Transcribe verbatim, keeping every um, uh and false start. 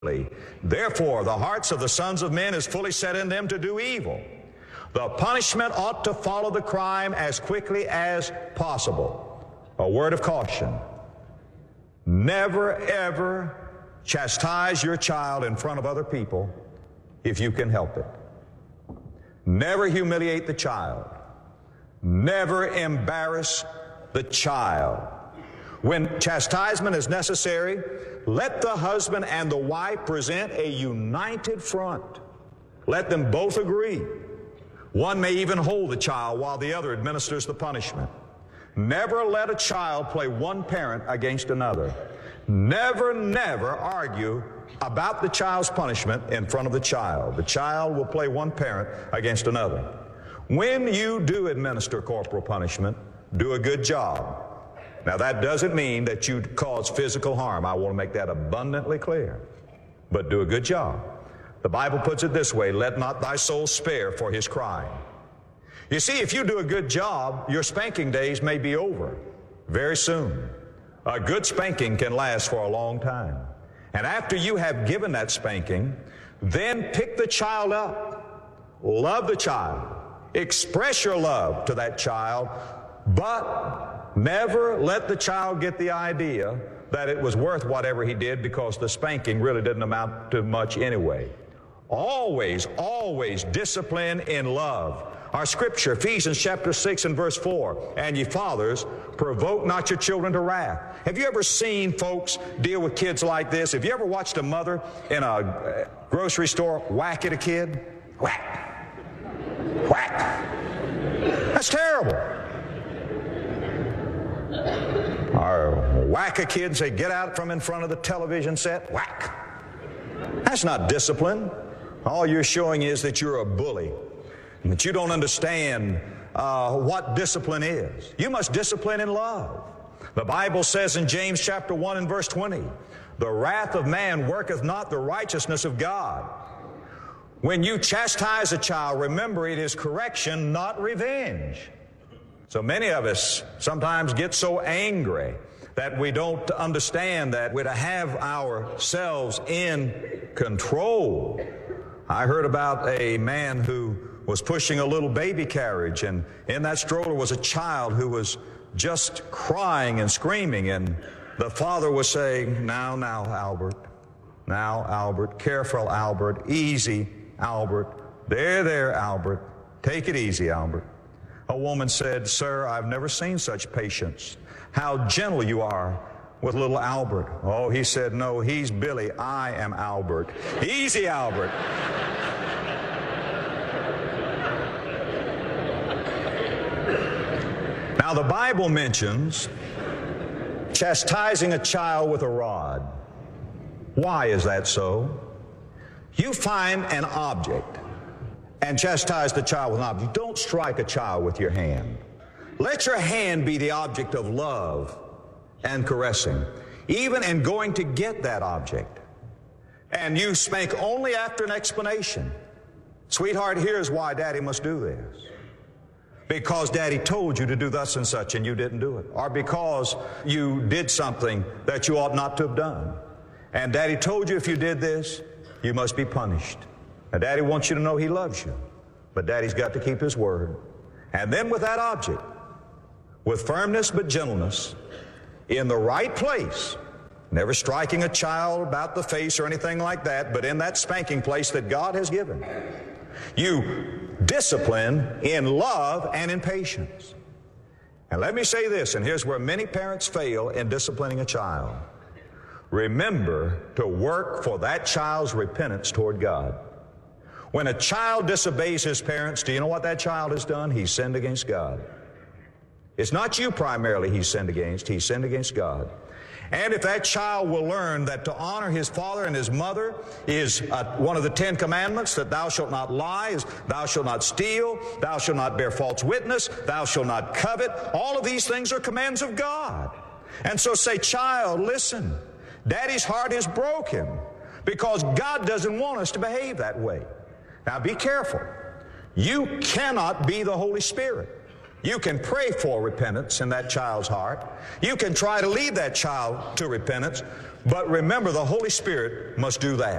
Therefore, the hearts of the sons of men is fully set in them to do evil. The punishment ought to follow the crime as quickly as possible. A word of caution. Never, ever chastise your child in front of other people if you can help it. Never humiliate the child. Never embarrass the child. When chastisement is necessary, let the husband and the wife present a united front. Let them both agree. One may even hold the child while the other administers the punishment. Never let a child play one parent against another. Never, never argue about the child's punishment in front of the child. The child will play one parent against another. When you do administer corporal punishment, do a good job. Now, that doesn't mean that you cause physical harm. I want to make that abundantly clear. But do a good job. The Bible puts it this way, let not thy soul spare for his crime. You see, if you do a good job, your spanking days may be over very soon. A good spanking can last for a long time. And after you have given that spanking, then pick the child up, love the child, express your love to that child, but never let the child get the idea that it was worth whatever he did because the spanking really didn't amount to much anyway. Always, always discipline in love. Our scripture, Ephesians chapter six and verse four, and ye fathers, provoke not your children to wrath. Have you ever seen folks deal with kids like this? Have you ever watched a mother in a grocery store whack at a kid? Whack. Whack. That's terrible. Or whack a kid and say, get out from in front of the television set. Whack. That's not discipline. All you're showing is that you're a bully, and that you don't understand uh, what discipline is. You must discipline in love. The Bible says in James chapter one and verse twenty, the wrath of man worketh not the righteousness of God. When you chastise a child, remember it is correction, not revenge. So many of us sometimes get so angry that we don't understand that we're to have ourselves in control. I heard about a man who was pushing a little baby carriage, and in that stroller was a child who was just crying and screaming, and the father was saying, now, now, Albert, now, Albert, careful, Albert, easy, Albert, there, there, Albert, take it easy, Albert. A woman said, sir, I've never seen such patience. How gentle you are with little Albert. Oh, he said, no, he's Billy. I am Albert. Easy, Albert. Now, the Bible mentions chastising a child with a rod. Why is that so? You find an object and chastise the child with an object. Don't strike a child with your hand. Let your hand be the object of love and caressing, even in going to get that object. And you spank only after an explanation. Sweetheart, here's why Daddy must do this. Because Daddy told you to do thus and such and you didn't do it. Or because you did something that you ought not to have done. And Daddy told you if you did this, you must be punished. Now, Daddy wants you to know he loves you, but Daddy's got to keep his word. And then with that object, with firmness but gentleness, in the right place, never striking a child about the face or anything like that, but in that spanking place that God has given, you discipline in love and in patience. And let me say this, and here's where many parents fail in disciplining a child. Remember to work for that child's repentance toward God. When a child disobeys his parents, do you know what that child has done? He's sinned against God. It's not you primarily he's sinned against. He's sinned against God. And if that child will learn that to honor his father and his mother is uh, one of the Ten Commandments, that thou shalt not lie, is thou shalt not steal, thou shalt not bear false witness, thou shalt not covet, all of these things are commands of God. And so say, child, listen, Daddy's heart is broken because God doesn't want us to behave that way. Now be careful. You cannot be the Holy Spirit. You can pray for repentance in that child's heart. You can try to lead that child to repentance. But remember, the Holy Spirit must do that.